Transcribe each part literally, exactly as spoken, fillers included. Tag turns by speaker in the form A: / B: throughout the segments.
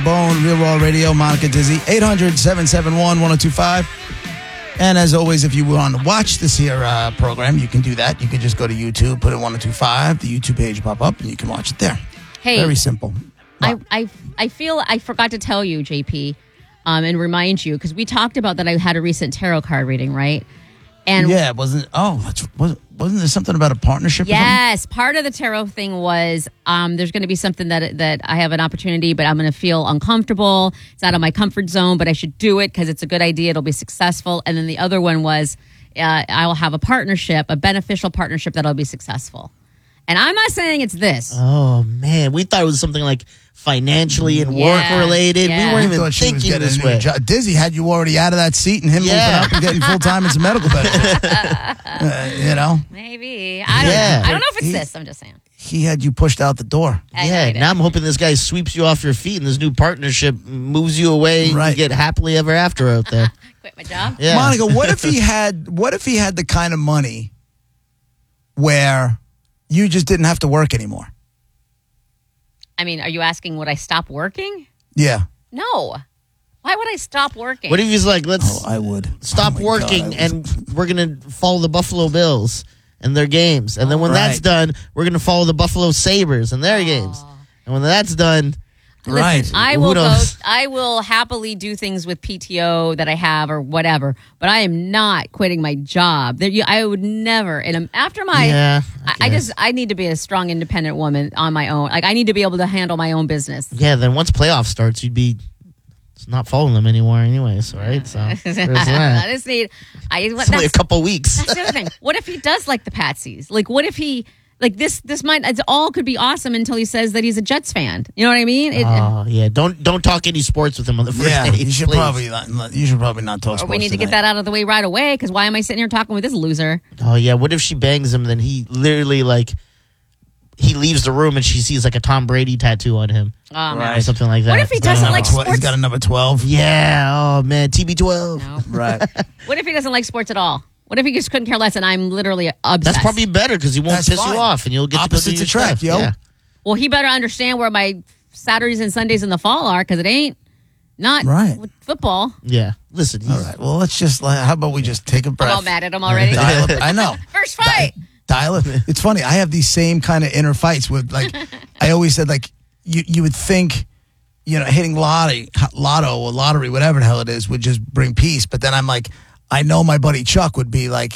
A: Bone, Real Raw Radio, Monica Dizzy, eight hundred, seven seven one, one oh two five. And as always, if you want to watch this here uh, program, you can do that. You can just go to YouTube, put in one oh two five, the YouTube page pop up, and you can watch it there.
B: Hey,
A: very simple.
B: I, I, I feel I forgot to tell you, J P, um, and remind you, because we talked about that I had a recent tarot card reading, right? And
A: yeah, wasn't oh, that's, wasn't, wasn't there something about a partnership?
B: Yes, part of the tarot thing was um, there's going to be something that that I have an opportunity, but I'm going to feel uncomfortable. It's out of my comfort zone, but I should do it because it's a good idea. It'll be successful. And then the other one was uh, I will have a partnership, a beneficial partnership that'll be successful. And I'm not saying it's this.
C: Oh, man. We thought it was something like financially and
B: Yeah,
C: work related.
B: yeah.
C: We weren't
A: I
C: even
A: thought she was
C: thinking
A: getting
C: this
A: a new
C: way.
A: job. Dizzy had you already out of that seat and him
C: Yeah.
A: moving up and getting full time into medical benefits. uh, you know,
B: Maybe. I don't
C: Yeah.
B: know. I don't know if it's
A: He-
B: this. I'm just saying.
A: he had you pushed out the door.
B: I
C: Yeah,
B: hate it.
C: now I'm hoping this guy sweeps you off your feet and this new partnership moves you away and
A: Right.
C: you get happily ever after out there.
B: Quit my job.
C: Yeah.
A: Monica, what if he had? What if he had the kind of money where you just didn't have to work anymore?
B: I mean, are you asking would I stop working?
A: Yeah.
B: No. Why would I stop working?
C: What if he's like, let's
A: Oh, I would
C: stop
A: Oh my
C: working
A: God, I was-
C: and we're going to follow the Buffalo Bills and their games. And then when that's
A: Right.
C: done, we're going to follow the Buffalo Sabres and their games. And when that's done,
A: right.
B: Listen, I
C: Who
B: will go.
C: knows?
B: I will happily do things with P T O that I have or whatever, but I am not quitting my job. There, you, I would never. And I'm- after my,
C: yeah.
B: I, I just I need to be a strong, independent woman on my own. Like I need to be able to handle my own business.
C: Yeah, then once playoff starts, you'd be not following them anymore anyways, right? So there's
B: I
C: that.
B: just need. I what,
C: It's only a
B: that's,
C: couple weeks.
B: that's the other thing. What if he does like the Patsies? Like what if he like this? This might. It's all could be awesome until he says that he's a Jets fan. You know what I mean? It,
C: Oh yeah, don't don't talk any sports with him on the first
A: Yeah,
C: date.
A: you should
C: please.
A: probably not. You should probably not talk
B: or
A: sports
B: we need to get
A: tonight.
B: that out of the way right away. Because why am I sitting here talking with this loser?
C: Oh yeah, what if she bangs him? Then he literally like he leaves the room and she sees like a Tom Brady tattoo on him
B: Um,
A: Right.
C: or something like that.
B: What if he
A: He's got a
B: doesn't
A: number
B: like
A: tw- He's
B: sports?
A: got a number twelve.
C: Yeah. Oh man, T B twelve.
B: No.
A: Right.
B: What if he doesn't like sports at all? What if he just couldn't care less and I'm literally obsessed?
C: That's probably better because he won't
A: That's
C: piss
A: fine.
C: you off and you'll get
A: Opposites
C: to go do your
A: attract,
C: stuff.
A: yo.
C: Yeah.
B: Well, he better understand where my Saturdays and Sundays in the fall are because it ain't not
A: Right.
B: with football.
C: Yeah. Listen.
A: All right. Well, let's just. like, How about we just take a breath?
B: I'm all mad at him already.
A: Dial it. I know.
B: First fight.
A: Dial it. It's funny. I have these same kind of inner fights with like. I always said like you. You would think, you know, hitting lottery, lotto or lottery, whatever the hell it is, would just bring peace. But then I'm like, I know my buddy Chuck would be like.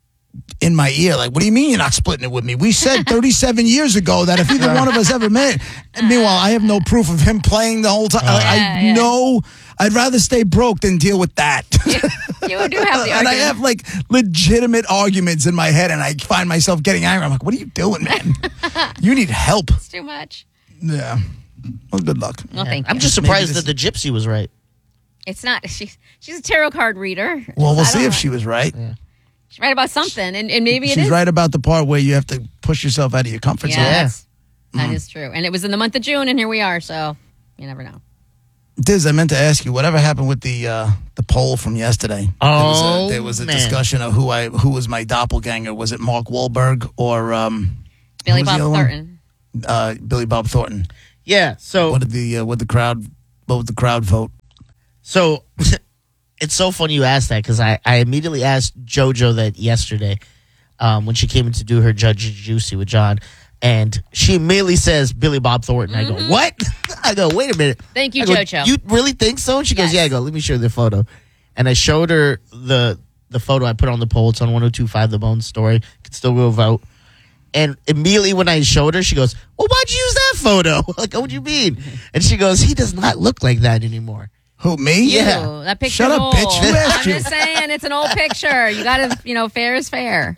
A: In my ear, like, what do you mean you're not splitting it with me? We said thirty-seven years ago that if either one of us ever met. And meanwhile, I have no proof of him playing the whole time. Like, I
B: Yeah, yeah.
A: know I'd rather stay broke than deal with that.
B: You do have the
A: and I
B: argument.
A: have like legitimate arguments in my head, and I find myself getting angry. I'm like, what are you doing, man? You need help.
B: It's too much.
A: Yeah. Well, good luck.
B: Well, thank you.
C: I'm just
A: Maybe
C: surprised
A: this-
C: that the gypsy was right.
B: It's not. She's she's a tarot card reader.
A: Well, we'll
B: I
A: see
B: don't
A: if
B: know.
A: she was right.
B: She's right about something, and, and maybe it
A: She's
B: is.
A: right about the part where you have to push yourself out of your comfort
B: Yeah,
A: zone.
B: that's- that
A: Mm.
B: is true. And it was in the month of June, and here we are. So you never know.
A: Diz, I meant to ask you, whatever happened with the uh, the poll from yesterday? there was
C: Oh,
A: a, there was a
C: man.
A: discussion of who I who was my doppelganger. Was it Mark Wahlberg or um,
B: Billy
A: who was the
B: Bob
A: other one?
B: Thornton.
A: Uh, Billy Bob Thornton?
C: Yeah. So
A: What did the uh, what the crowd what would the crowd vote?
C: So it's so funny you asked that because I, I immediately asked JoJo that yesterday um, when she came in to do her Judge Juicy with John. And she immediately says Billy Bob Thornton. I go, what? I go, wait a minute.
B: Thank you,
C: I go,
B: JoJo.
C: You really think so? And she goes,
B: Yes.
C: yeah. I go, let me show you the photo. And I showed her the the photo I put on the poll. It's on one oh two five The Bone Story. You can still go vote. And immediately when I showed her, she goes, well, why'd you use that photo? Like, what do you mean? And she goes, he does not look like that anymore.
A: Who, me?
C: Yeah.
B: Ooh, that picture's
A: Shut up,
B: old.
A: bitch. Who asked
B: I'm
A: you?
B: just saying, it's an old picture. You got to, you know, fair is fair.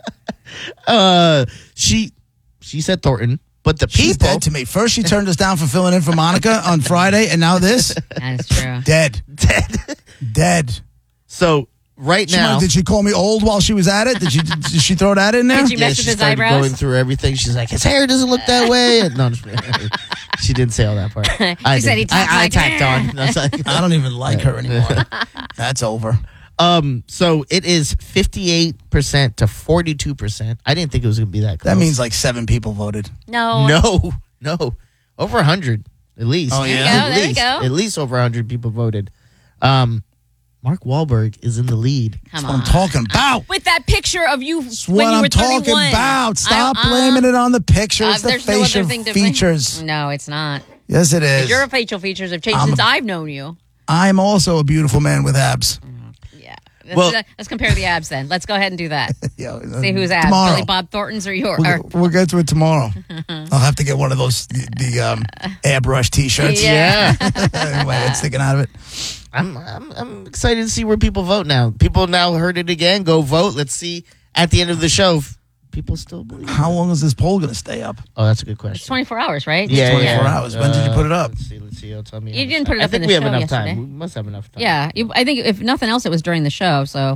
C: Uh, she she said Thornton, but the
A: She's
C: people
A: dead to me. First, she turned us down for filling in for Monica on Friday, and now this?
B: That is true.
A: Dead.
C: dead.
A: Dead.
C: So right
A: She
C: now,
A: might- did she call me old while she was at it? Did she did she throw that in there?
B: Did you
C: yeah,
B: mess
C: she
B: with his
C: started
B: eyebrows?
C: going through everything. She's like, his hair doesn't look that way. And no, I'm just kidding. She didn't say all that part. I
B: said
C: did.
B: he talked
C: I, I
B: like
C: tacked
B: that.
C: on. I was like,
A: I don't even like her anymore. That's over.
C: um, so it is fifty-eight percent to forty-two percent. I didn't think it was going to be that close.
A: That means like seven people voted.
B: No.
C: no, no, over a hundred. At least.
A: Oh, yeah?
B: There you
C: At
B: go, there you
C: least,
B: go.
C: At least over one hundred people voted. Um, Mark Wahlberg is in the lead.
B: Come
A: That's
B: on.
A: what I'm talking about.
B: With that picture of you
A: That's
B: when
A: what
B: you
A: I'm
B: were
A: talking
B: thirty-one.
A: about. Stop
B: I- uh,
A: blaming it on the picture.
B: uh,
A: It's the
B: there's no other
A: facial
B: thing to
A: features.
B: blame. No, it's not.
A: Yes, it is.
B: Your facial features have changed
A: I'm
B: since
A: a-
B: I've known you.
A: I'm also a beautiful man with abs.
B: Yeah. Let's,
C: Well-
B: uh, let's compare the abs then. Let's go ahead and do that.
A: Yeah,
B: See who's abs.
A: tomorrow.
B: Billy Bob Thornton's or yours?
A: We'll, we'll get to it tomorrow. I'll have to get one of those the, the um, airbrush T-shirts.
B: Yeah.
A: My head sticking out of it.
C: I'm, I'm I'm excited to see where people vote now. People now heard it again. Go vote. Let's see at the end of the show if people still believe.
A: How long is this poll going to stay up?
C: Oh, that's a good
B: It's
C: question.
B: twenty-four hours, right?
C: Yeah,
A: twenty-four
C: yeah.
A: hours. When did you put it up?
C: Let's see. Let's see. It'll tell me.
B: You
C: how
B: didn't
C: much
B: put it
C: time.
B: up
C: I think
B: in the
C: we have
B: show
C: enough
B: yesterday.
C: time. We must have enough time.
B: Yeah. You, I think if nothing else, it was during the show. So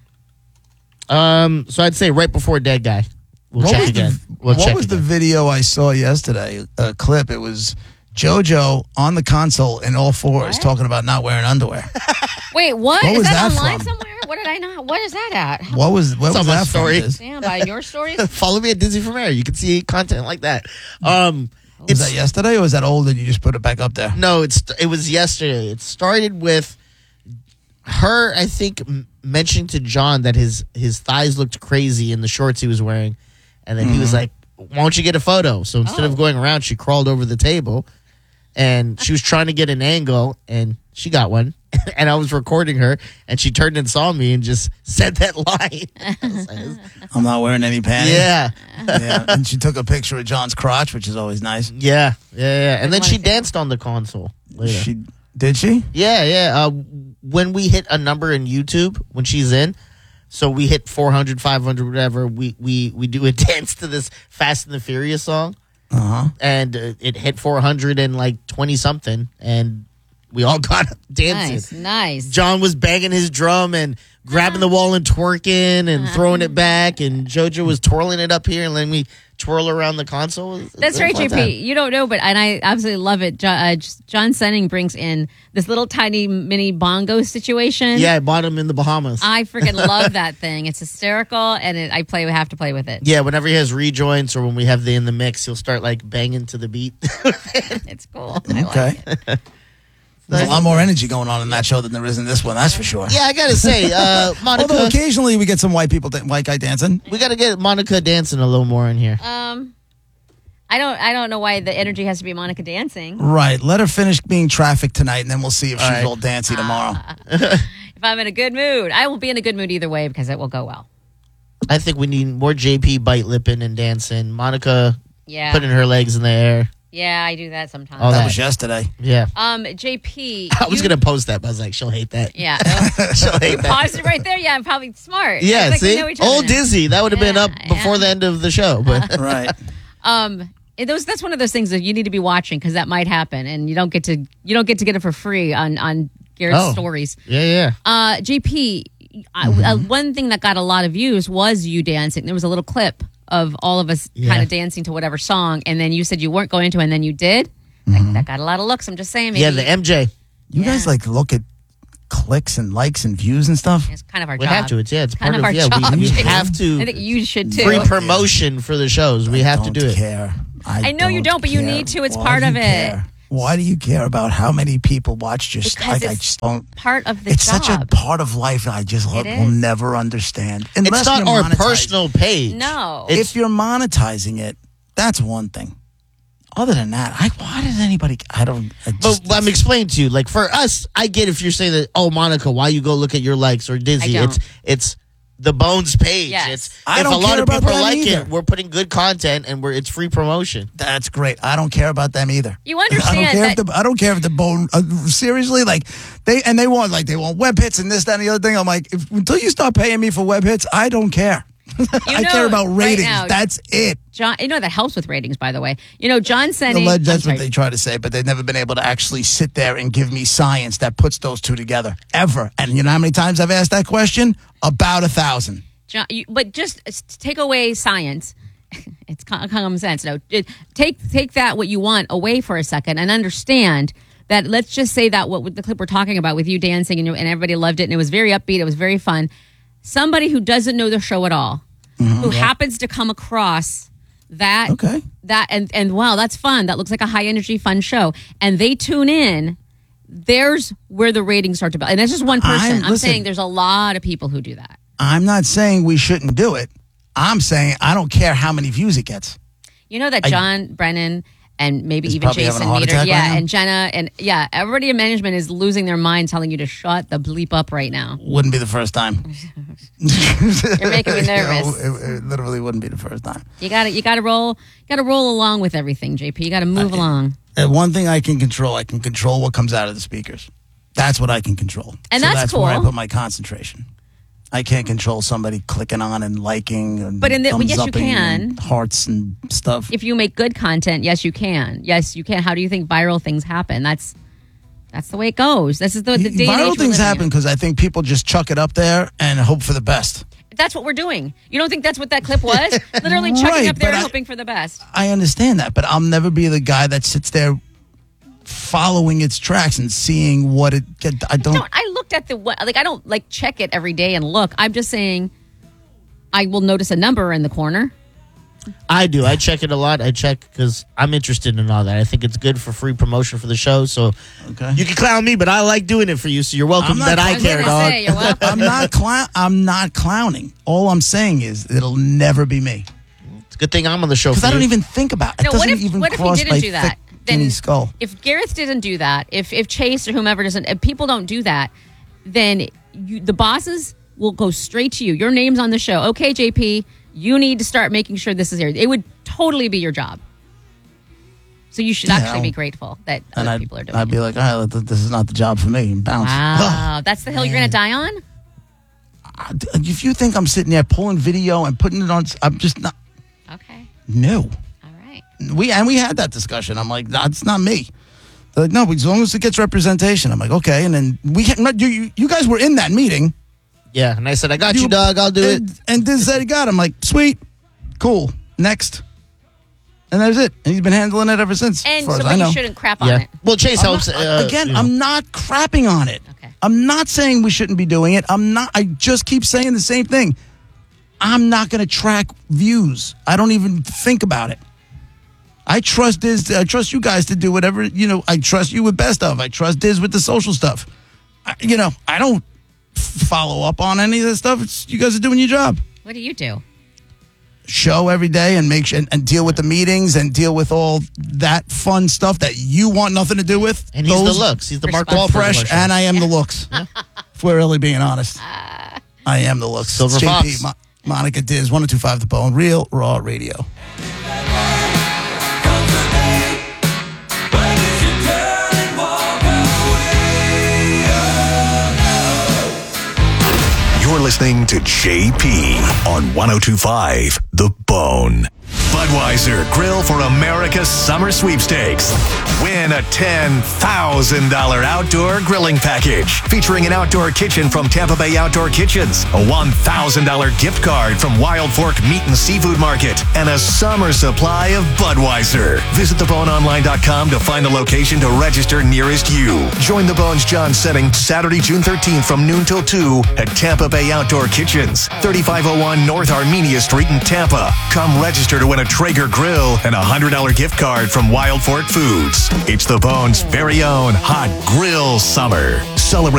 C: Um. So I'd say right before Dead Guy. We'll
A: What
C: check
A: was
C: again.
A: the,
C: we'll
A: what
C: check
A: was the
C: again.
A: video I saw yesterday? A clip. It was JoJo on the console in all fours
B: What?
A: talking about not wearing underwear.
B: wait, what?
A: What
B: Is
A: was
B: that,
A: that
B: online
A: from?
B: somewhere? What did I not? What is that at?
A: What was what
C: It's
A: was
C: on my
A: that
C: story.
A: from? Liz?
B: Damn, by your stories.
C: Follow me at Disney from Air. You can see content like that. Um.
A: Was
C: It's
A: that yesterday or was that old and you just put it back up there?
C: no. It's it was yesterday. It started with her. I think m- mentioning to John that his his thighs looked crazy in the shorts he was wearing, and then he was like, "Why don't you get a photo?" So instead
B: Oh.
C: of going around, she crawled over the table, and she was trying to get an angle, and she got one. And I was recording her, and she turned and saw me and just said that line. I was like,
A: I'm not wearing any panties.
C: yeah,
A: yeah. And she took a picture of John's crotch, which is always nice.
C: yeah, yeah, yeah. And then
B: wanna
C: she
B: see-
C: danced on the console later.
A: She did she?
C: Yeah, yeah. Uh, when we hit a number in YouTube, when she's in, so we hit four hundred, five hundred, whatever, we, we, we do a dance to this Fast and the Furious song.
A: Uh huh.
C: And uh, it hit four hundred and like twenty something. And we all got up dancing.
B: Nice, nice.
C: John was banging his drum and grabbing the wall and twerking and throwing it back. And JoJo was twirling it up here and letting me twirl around the console. It was a
B: That's
C: very
B: right,
C: fun
B: J P.
C: time.
B: You don't know, but and I absolutely love it. Jo- uh, John Senning brings in this little tiny mini bongo situation.
C: Yeah, I bought him in the Bahamas.
B: I freaking love that thing. It's hysterical, and it, I play. have to play with it.
C: Yeah, whenever he has rejoins or when we have the in the mix, he'll start like banging to the beat.
B: It's cool. I like
A: Okay.
B: it.
A: There's a lot more energy going on in that show than there is in this one. That's for sure.
C: Yeah, I gotta say, uh, Monica,
A: Although occasionally we get some white people, da- white guy dancing.
C: we gotta get Monica dancing a little more in here.
B: Um, I don't. I don't know why the energy has to be Monica dancing.
A: Right. Let her finish being trafficked tonight, and then we'll see if
C: All
A: she's
C: right.
A: all dancy tomorrow.
B: If I'm in a good mood, I will be in a good mood either way because it will go well.
C: I think we need more J P bite lipping and dancing. Monica
B: Yeah.
C: putting her legs in the air.
B: Yeah, I do that sometimes.
C: Oh,
A: that
C: that-
A: was yesterday.
C: Yeah.
B: Um, J P.
C: I was
B: you-
C: gonna post that, but I was like, she'll hate that.
B: Yeah.
C: She'll hate that.
B: Pause it right there. Yeah, I'm probably smart.
C: Yeah,
B: It's like we
C: see,
B: know each other
C: old
B: now.
C: Dizzy, that would have been
B: Yeah,
C: up before
B: yeah.
C: the end of the show. But
A: Right.
B: Um, it- those that's one of those things that you need to be watching because that might happen, and you don't get to you don't get to get it for free on on Garrett's
C: Oh.
B: stories.
C: yeah, yeah.
B: Uh, J P, I- uh, one thing that got a lot of views was you dancing. There was a little clip of all of us
C: Yeah.
B: kind of dancing to whatever song, and then you said you weren't going to, and then you did. Like, that got a lot of looks. I'm just saying. Maybe
C: Yeah, the M J.
A: You guys
B: Yeah.
A: like look at clicks and likes and views and stuff.
B: it's kind of our
C: We
B: job.
C: have to. It's yeah. It's
B: kind
C: part
B: of
C: of,
B: our
C: yeah.
B: job.
C: We, we
B: J P.
C: have
B: I
C: to
B: think you should too.
C: free promotion for the shows. We have to
A: don't
C: do it.
A: care. I,
B: I know you don't, but you
A: care.
B: need to. It's
A: Why
B: part
A: do
B: of
A: you
B: it.
A: care? Why do you care about how many people watch your stuff?
B: Because
A: Like, I
B: it's
A: just don't.
B: Part of the
A: It's
B: job.
A: such a part of life I just
B: It
A: will
B: is.
A: never understand.
C: It's
A: Unless
C: not
A: you're
C: our
A: monetizing-
C: personal page.
B: No.
C: It's
A: If you're monetizing it, that's one thing. Other than that, I why does anybody? I don't. I
C: But
A: just,
C: I'm explaining to you, like for us, I get if you're saying that, oh, Monica, why you go look at your likes or Dizzy?
B: I don't.
C: It's it's the Bones page.
B: Yes.
C: It's
A: I
C: if
A: don't
C: a lot
A: care
C: of people
A: about
C: are
A: that
C: like
A: either.
C: it, we're putting good content and we're it's free promotion.
A: that's great. I don't care about them either.
B: You
A: I
B: understand
A: don't care
B: that
A: if the I don't care if the bone uh, seriously like they and they want like they want web hits and this that and the other thing. I'm like if, until you start paying me for web hits, I don't care. I
B: know
A: care about
B: right
A: ratings.
B: now-
A: That's it.
B: John, you know that helps with ratings, by the way. You know, John Senning.
A: Alleged- That's
B: I'm
A: what
B: sorry.
A: they try to say, but they've never been able to actually sit there and give me science that puts those two together ever. And you know how many times I've asked that question? About a thousand.
B: John, you, but just uh, take away science. It's com- common sense. No, it- take take that what you want away for a second and understand that. Let's just say that what with the clip we're talking about with you dancing and, you, and everybody loved it and it was very upbeat. It was very fun. Somebody who doesn't know the show at all, who happens to come across That
A: Okay.
B: that and and wow, that's fun. That looks like a high energy, fun show. And they tune in. There's where the ratings start to build. And that's just one person.
A: I'm-
B: I'm
A: listen.
B: saying there's a lot of people who do that.
A: I'm not saying we shouldn't do it. I'm saying I don't care how many views it gets.
B: You know that John Brennan and maybe
A: He's
B: even
A: probably having
B: Jason
A: a heart
B: Meter,
A: attack
B: yeah,
A: right now.
B: and Jenna, and yeah, everybody in management is losing their mind, telling you to shut the bleep up right now.
A: Wouldn't be the first time.
B: You're making me
A: You know,
B: nervous.
A: it, it literally wouldn't be the first time.
B: You got to you got to roll, got to roll along with everything, J P. You got to move along,
A: And one thing I can control, I can control what comes out of the speakers. That's what I can control.
B: And
A: so
B: that's
A: that's where I
B: cool.
A: put my concentration. I can't control somebody clicking on and liking and
B: But in the- well,
A: thumbs
B: yes, you
A: upping
B: can.
A: and hearts and stuff.
B: if you make good content. Yes, you can. Yes, you can. How do you think viral things happen? That's that's the way it goes. This is the, the day and age
A: Viral
B: we're
A: things
B: living
A: happen
B: in.
A: because I think people just chuck it up there and hope for the best.
B: That's what we're doing. You don't think that's what that clip was? Literally chucking
A: Right,
B: up there
A: but
B: and
A: I-
B: hoping for the best.
A: I understand that, but I'll never be the guy that sits there following its tracks and seeing what it. I don't.
B: Don't I looked at the what like I don't like check it every day and look. I'm just saying I will notice a number in the corner.
C: I do. I check it a lot. I check because I'm interested in all that. I think it's good for free promotion for the show. So
A: Okay.
C: you can clown me, but I like doing it for you. So you're welcome
A: I'm not
C: that I
A: clowning.
C: care,
B: I was gonna
C: dog.
B: say, you're welcome.
A: I'm not clown. I'm not clowning. All I'm saying is it'll never be me
C: It's a good thing I'm on the show
A: because
C: for
A: I don't
C: you.
A: even think about it.
B: No,
A: It doesn't
B: what if
A: even
B: what if he
A: cross
B: didn't
A: my
B: do that?
A: thick, skinny skull.
B: If Gareth didn't do that, if if Chase or whomever doesn't, if people don't do that, then you, the bosses will go straight to you. Your name's on the show. Okay, J P, you need to start making sure this is aired. It would totally be your job. So you should
A: Yeah,
B: actually
A: I'll-
B: be grateful that
A: And
B: other
A: I'd,
B: people are doing
A: I'd
B: it.
A: be like, all right, this is not the job for me. And bounce.
B: Wow, that's the hill you're going to die on?
A: If you think I'm sitting there pulling video and putting it on, I'm just not.
B: Okay,
A: No.
B: all right.
A: We and we had that discussion. I'm like, that's not me. They're like, no, but as long as it gets representation. I'm like, okay. And then we had, you, you, you guys were in that meeting.
C: Yeah, and I said, I got you, dog. I'll do
A: and,
C: it.
A: And this said he got. I'm like, sweet, cool, next. And that was it. And he's been handling it ever since.
B: And
A: as far
B: so
A: as I
B: but
A: know.
B: you shouldn't crap on
C: Yeah.
B: it.
C: Well, Chase
A: I'm
C: helps.
A: not-
C: uh,
A: again,
C: you know.
A: I'm not crapping on it.
B: Okay.
A: I'm not saying we shouldn't be doing it. I'm not. I just keep saying the same thing. I'm not going to track views. I don't even think about it. I trust Diz. I trust you guys to do whatever. You know, I trust you with best of. I trust Diz with the social stuff. I, you know, I don't f- follow up on any of this stuff. It's you guys are doing your job.
B: What do you do?
A: Show every day and make sure and, and deal with the meetings and deal with all that fun stuff that you want nothing to do with.
C: And he's
A: Those
C: the looks. He's the Mark
B: Responsible.
C: Wahlberg.
A: fresh,
C: of our show.
A: and I am the looks. If we're really being honest, I am the looks.
C: Silver
A: It's J P,
C: Fox.
A: Mo- Monica Diz, one oh two five The Bone, Real Raw Radio.
D: You're listening to J P on one oh two five The Bone. Budweiser Grill for America's Summer Sweepstakes. Win a ten thousand dollars outdoor grilling package featuring an outdoor kitchen from Tampa Bay Outdoor Kitchens, a one thousand dollars gift card from Wild Fork Meat and Seafood Market, and a summer supply of Budweiser. Visit the bone online dot com to find a location to register nearest you. Join the Bones John setting Saturday, June thirteenth from noon till two at Tampa Bay Outdoor Kitchens, thirty-five oh one North Armenia Street in Tampa. Come register to win a Traeger grill and a one hundred dollars gift card from Wild Fork Foods. It's the Bones' very own hot grill summer. Celebrate